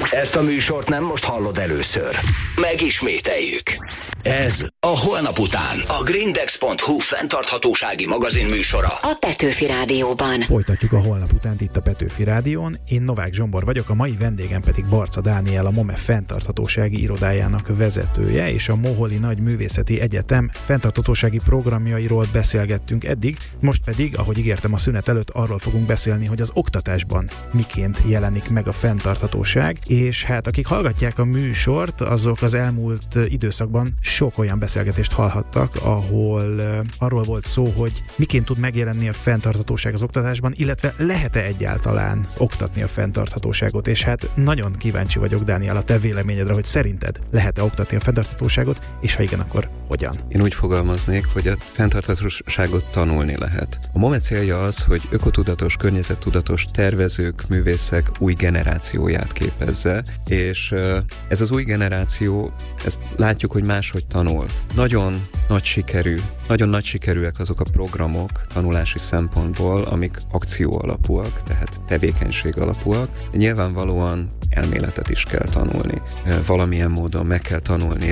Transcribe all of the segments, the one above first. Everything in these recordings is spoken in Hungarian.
Ezt a műsort nem most hallod először. Megismételjük. Ez a Holnap után a Grindex.hu fenntarthatósági magazin műsora. A Petőfi Rádióban. Folytatjuk a Holnap utánt itt a Petőfi Rádión. Én Novák Zsombor vagyok, a mai vendégem pedig Barca Dániel, a MOME fenntarthatósági irodájának vezetője, és a Moholi Nagy Művészeti Egyetem fenntarthatósági programjairól beszélgettünk eddig. Most pedig, ahogy ígértem a szünet előtt, arról fogunk beszélni, hogy az oktatásban miként jelenik meg a fenntarthatóság, és hát akik hallgatják a műsort, azok az elmúlt időszakban sok olyan beszélgetést hallhattak, ahol arról volt szó, hogy miként tud megjelenni a fenntarthatóság az oktatásban, illetve lehet-e egyáltalán oktatni a fenntarthatóságot, és hát nagyon kíváncsi vagyok, Dániel, a te véleményedre, hogy szerinted lehet-e oktatni a fenntarthatóságot, és ha igen, akkor hogyan? Én úgy fogalmaznék, hogy a fenntarthatóságot tanulni lehet. A MOME célja az, hogy ökotudatos, környezettudatos tervezők, művészek új generációját képezze, és ez az új generáció, ezt látjuk, hogy máshogy tanul. Nagyon nagy sikerűek azok a programok tanulási szempontból, amik akció alapúak, tehát tevékenység alapúak. Nyilvánvalóan elméletet is kell tanulni. Valamilyen módon meg kell tanulni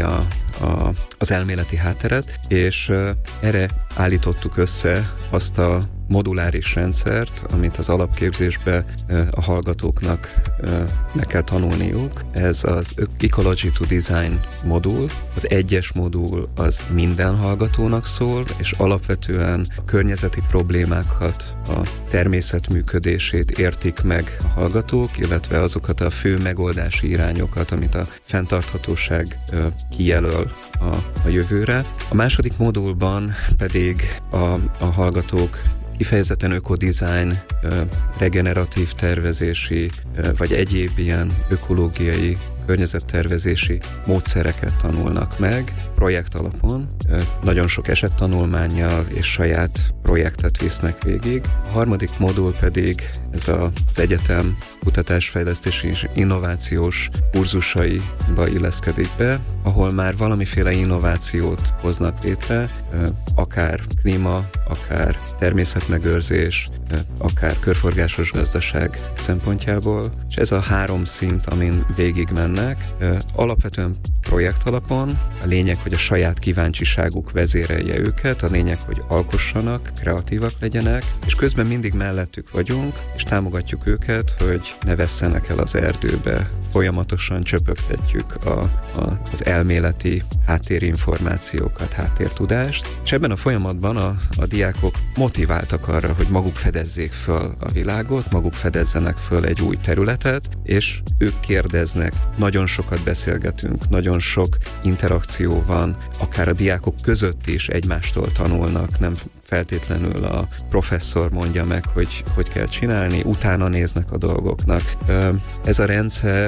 az elméleti hátteret, és erre állítottuk össze azt a moduláris rendszert, amit az alapképzésbe a hallgatóknak meg kell tanulniuk. Ez az Ecology to Design modul. Az 1-es modul az minden hallgatónak szól, és alapvetően a környezeti problémákat, a természet működését értik meg a hallgatók, illetve azokat a fő megoldási irányokat, amit a fenntarthatóság kijelöl a jövőre. A második modulban pedig a hallgatók kifejezetten ökodizájn, regeneratív tervezési, vagy egyéb ilyen ökológiai, környezettervezési módszereket tanulnak meg projekt alapon, nagyon sok esettanulmánnyal és saját projektet visznek végig. A harmadik modul pedig ez az egyetem kutatásfejlesztési és innovációs kurzusaiba illeszkedik be, ahol már valamiféle innovációt hoznak létre, akár klíma, akár természetmegőrzés, akár körforgásos gazdaság szempontjából, és ez a 3 szint, amin végig mennek, alapvetően projekt alapon, a lényeg, hogy a saját kíváncsiságuk vezérelje őket, a lényeg, hogy alkossanak, kreatívak legyenek, és közben mindig mellettük vagyunk, és támogatjuk őket, hogy ne vesszenek el az erdőbe. Folyamatosan csöpögtetjük az elméleti háttérinformációkat, háttértudást, és ebben a folyamatban a diákok motiváltak arra, hogy maguk fedezzék föl a világot, maguk fedezzenek föl egy új területet, és ők kérdeznek, nagyon sokat beszélgetünk, nagyon sok interakció van, akár a diákok között is egymástól tanulnak, nem feltétlenül a professzor mondja meg, hogy kell csinálni, utána néznek a dolgoknak. Ez a rendszer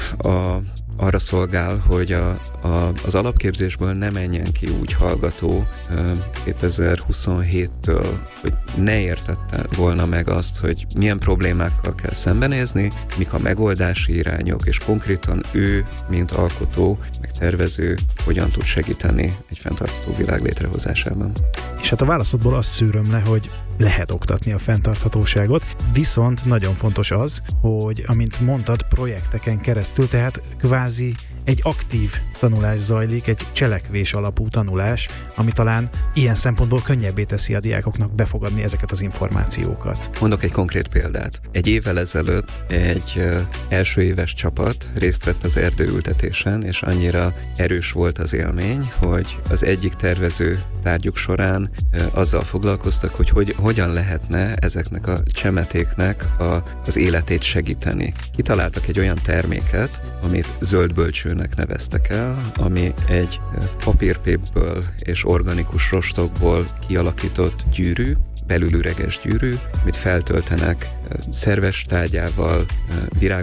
arra szolgál, hogy az alapképzésből ne menjen ki úgy hallgató 2027-től, hogy ne értette volna meg azt, hogy milyen problémákkal kell szembenézni, mik a megoldási irányok, és konkrétan ő, mint alkotó, meg tervező, hogyan tud segíteni egy fenntartható világ létrehozásában. És hát a válaszodból azt szűröm le, hogy lehet oktatni a fenntarthatóságot, viszont nagyon fontos az, hogy amint mondtad, projekteken keresztül, tehát kvázi egy aktív tanulás zajlik, egy cselekvés alapú tanulás, ami talán ilyen szempontból könnyebbé teszi a diákoknak befogadni ezeket az információkat. Mondok egy konkrét példát. Egy évvel ezelőtt egy első éves csapat részt vett az erdőültetésen, és annyira erős volt az élmény, hogy az egyik tervező tárgyuk során azzal foglalkoztak, hogy hogyan lehetne ezeknek a csemetéknek az életét segíteni. Kitaláltak egy olyan terméket, amit zöldbölcsőnek neveztek el, ami egy papírpépből és organikus rostokból kialakított gyűrű, belülüreges gyűrű, amit feltöltenek szerves tárgyával,